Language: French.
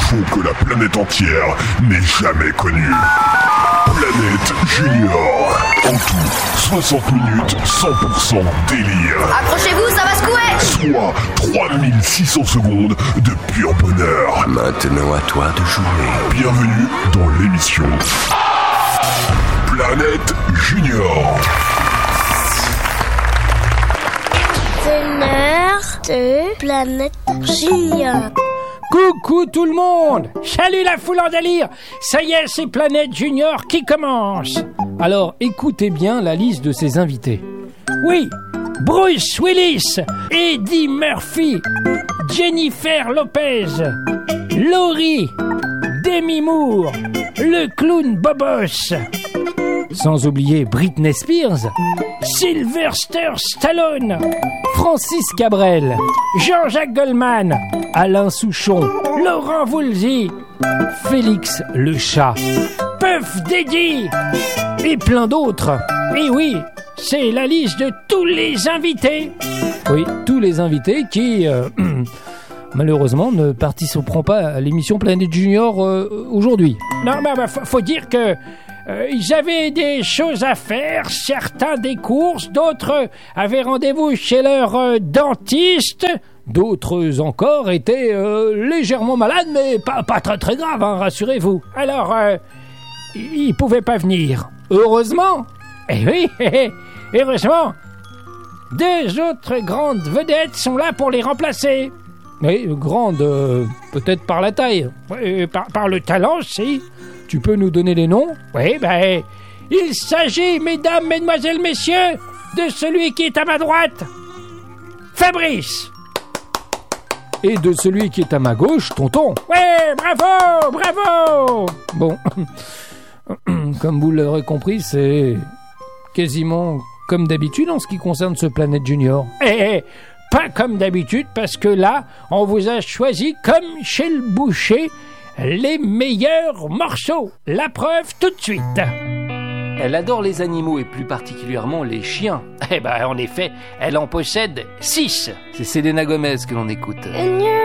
show que la planète entière n'ait jamais connu. Planète Junior. En tout, 60 minutes, 100% délire. Accrochez-vous, ça va secouer. Soit 3600 secondes de pur bonheur. Maintenant à toi de jouer. Bienvenue dans l'émission Planète Junior. C'est l'heure de Planète Junior. Coucou tout le monde! Salut la foule en délire! Ça y est, c'est Planète Junior qui commence! Alors écoutez bien la liste de ses invités. Oui, Bruce Willis, Eddie Murphy, Jennifer Lopez, Laurie, Demi Moore, le clown Bobos. Sans oublier Britney Spears, Sylvester Stallone, Francis Cabrel, Jean-Jacques Goldman, Alain Souchon, Laurent Voulzy, Félix le chat, Puff Daddy et plein d'autres. Et oui, c'est la liste de tous les invités. Oui, tous les invités qui, malheureusement, ne participeront pas à l'émission Planète Junior aujourd'hui. Non, mais faut dire que ils avaient des choses à faire, certains des courses, d'autres avaient rendez-vous chez leur dentiste, d'autres encore étaient légèrement malades, mais pas très très grave, hein, rassurez-vous. Alors, ils pouvaient pas venir. Heureusement, eh oui, heureusement, deux autres grandes vedettes sont là pour les remplacer. Oui, grandes, peut-être par la taille, par le talent, si. Tu peux nous donner les noms? Oui, il s'agit, mesdames, mesdemoiselles, messieurs, de celui qui est à ma droite, Fabrice. Et de celui qui est à ma gauche, Tonton. Ouais, bravo! Bon, comme vous l'aurez compris, c'est quasiment comme d'habitude en ce qui concerne ce Planète Junior. Pas comme d'habitude, parce que là, on vous a choisi, comme chez le boucher, les meilleurs morceaux. La preuve tout de suite. Elle adore les animaux et plus particulièrement les chiens. En effet, elle en possède 6. C'est Selena Gomez que l'on écoute.